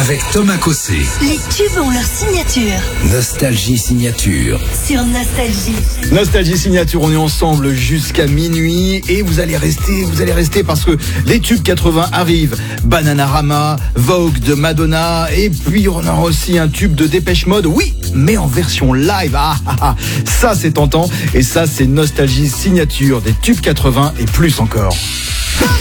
avec Thomas Cossé. Les tubes ont leur signature. Nostalgie signature. Sur Nostalgie. Nostalgie signature, on est ensemble jusqu'à minuit et vous allez rester parce que les tubes 80 arrivent. Bananarama, Vogue de Madonna et puis on aura aussi un tube de Dépêche Mode. Oui, mais en version live. Ça c'est tentant et ça c'est Nostalgie signature des tubes 80 et plus encore.